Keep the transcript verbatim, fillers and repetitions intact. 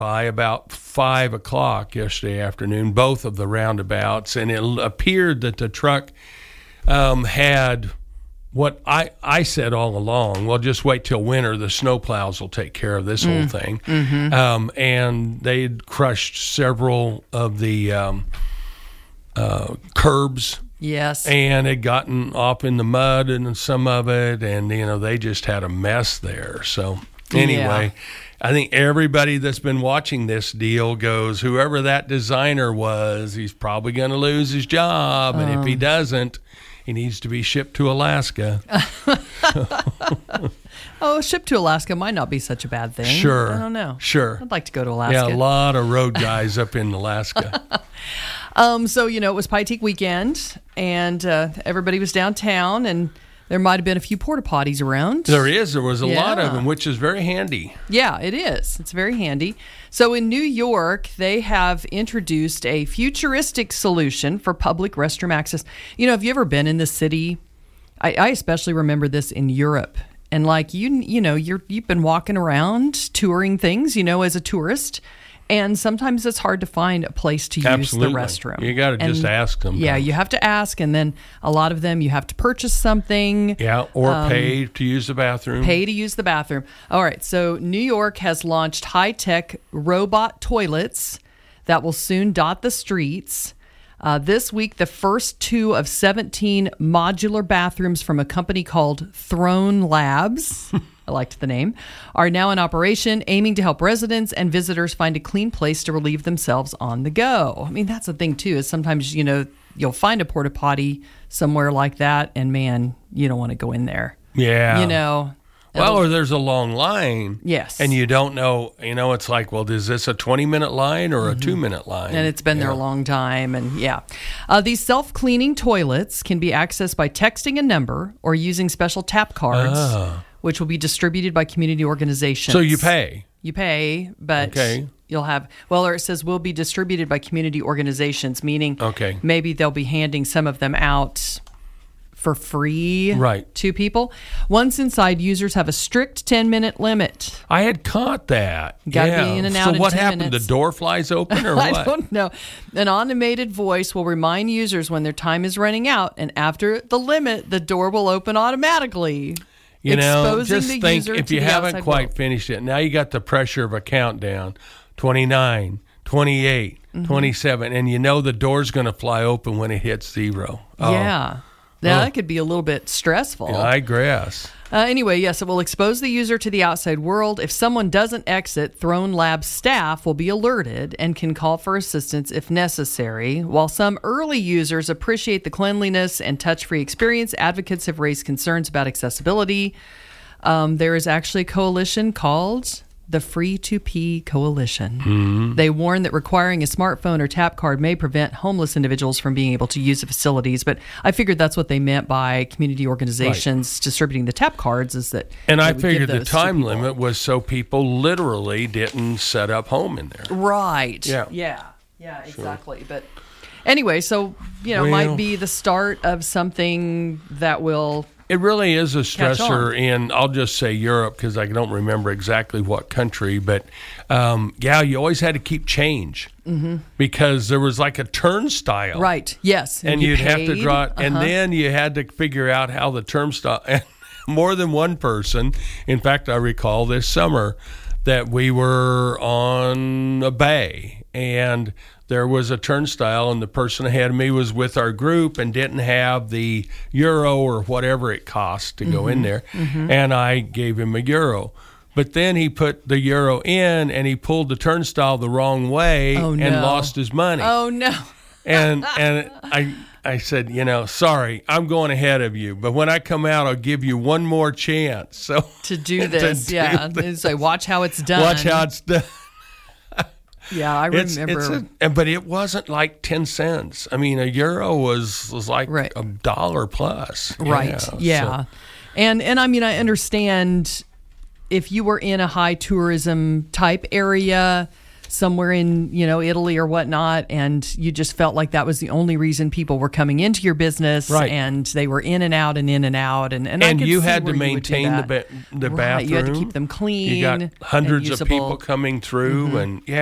by about five o'clock yesterday afternoon, both of the roundabouts, and it appeared that the truck um, had what I, I said all along. Well, just wait till winter. The snowplows will take care of this mm. whole thing. Mm-hmm. Um, and they'd crushed several of the um, uh, curbs. Yes. And had gotten off in the mud and some of it, and, you know, they just had a mess there. So, anyway, yeah. I think everybody that's been watching this deal goes, whoever that designer was, he's probably going to lose his job. Um. And if he doesn't, he needs to be shipped to Alaska. Oh, shipped to Alaska might not be such a bad thing. Sure. I don't know. Sure. I'd like to go to Alaska. Yeah, a lot of road guys up in Alaska. Um, so, you know, it was Pieteek weekend, and uh, everybody was downtown, and there might have been a few porta potties around. There is. There was a yeah. lot of them, which is very handy. Yeah, it is. It's very handy. So in New York, they have introduced a futuristic solution for public restroom access. You know, have you ever been in the city? I, I especially remember this in Europe. And like, you you know, you're, you've been walking around touring things, you know, as a tourist. And sometimes it's hard to find a place to Absolutely. use the restroom. You got to just ask them. Yeah, you have to ask, and then a lot of them you have to purchase something. Yeah, or um, pay to use the bathroom. Pay to use the bathroom. All right, so New York has launched high-tech robot toilets that will soon dot the streets. Uh, this week, the first two of seventeen modular bathrooms from a company called Throne Labs, I liked the name, are now in operation, aiming to help residents and visitors find a clean place to relieve themselves on the go. I mean, that's the thing, too, is sometimes, you know, you'll find a porta potty somewhere like that, and man, you don't want to go in there. Yeah. You know. Well, or there's a long line. Yes. And you don't know, you know, it's like, well, is this a twenty-minute line or a mm-hmm. two-minute line? And it's been yeah. there a long time. And yeah. Uh, these self-cleaning toilets can be accessed by texting a number or using special tap cards, oh. which will be distributed by community organizations. So you pay. You pay, but okay. you'll have, well, or it says will be distributed by community organizations, meaning okay. maybe they'll be handing some of them out for free right. to people. Once inside, users have a strict ten-minute limit. I had caught that. Got to yeah. be in and out so in what ten happened? minutes. The door flies open or what? I don't know. An automated voice will remind users when their time is running out, and after the limit, the door will open automatically. You know, exposing just the think user if to you the haven't outside quite world. finished it, now you got the pressure of a countdown, twenty-nine, twenty-eight, mm-hmm. twenty-seven, and you know the door's going to fly open when it hits zero. Oh. Yeah. Now, oh. that could be a little bit stressful. Yeah, I guess. Uh, anyway, yes, it will expose the user to the outside world. If someone doesn't exit, Throne Labs staff will be alerted and can call for assistance if necessary. While some early users appreciate the cleanliness and touch-free experience, advocates have raised concerns about accessibility. Um, there is actually a coalition called the Free to Pee Coalition. Mm-hmm. They warn that requiring a smartphone or tap card may prevent homeless individuals from being able to use the facilities. But I figured that's what they meant by community organizations right. distributing the tap cards, is that. And I figured the time limit was so people literally didn't set up home in there. Right. Yeah. Yeah. Yeah. Exactly. Sure. But anyway, so you know, well, might be the start of something that will. It really is a stressor in, I'll just say Europe because I don't remember exactly what country, but um, yeah, you always had to keep change mm-hmm. because there was like a turnstile. Right, yes. And, and you you'd paid. have to draw it, uh-huh. and then you had to figure out how the turnstile, and more than one person, in fact, I recall this summer that we were on a bay, and there was a turnstile, and the person ahead of me was with our group and didn't have the euro or whatever it cost to mm-hmm. go in there. Mm-hmm. And I gave him a euro. But then he put the euro in, and he pulled the turnstile the wrong way oh, no. and lost his money. Oh, no. and and I I said, you know, sorry, I'm going ahead of you. But when I come out, I'll give you one more chance. So To do this, to yeah. Do this. So watch how it's done. Watch how it's done. Yeah, I remember. It's, it's a, but it wasn't like ten cents. I mean, a euro was, was like right. a dollar plus. Right, yeah. yeah. So. And, and I mean, I understand if you were in a high tourism type area, somewhere in, you know, Italy or whatnot, and you just felt like that was the only reason people were coming into your business, Right. and they were in and out and in and out, and and, I And could you see had to where you would do maintain the that. ba- the Right, bathroom. you had to keep them clean. You got hundreds and of usable. people coming through, and yeah.